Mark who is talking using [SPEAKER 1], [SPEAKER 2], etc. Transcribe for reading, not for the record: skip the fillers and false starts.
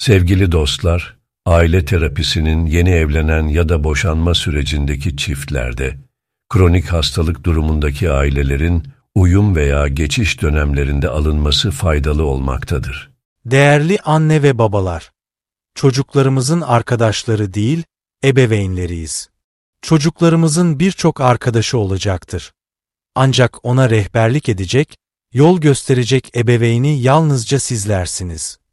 [SPEAKER 1] Sevgili dostlar, aile terapisinin yeni evlenen ya da boşanma sürecindeki çiftlerde, kronik hastalık durumundaki ailelerin uyum veya geçiş dönemlerinde alınması faydalı olmaktadır.
[SPEAKER 2] Değerli anne ve babalar, çocuklarımızın arkadaşları değil, ebeveynleriyiz. Çocuklarımızın birçok arkadaşı olacaktır. Ancak ona rehberlik edecek, yol gösterecek ebeveyni yalnızca sizlersiniz.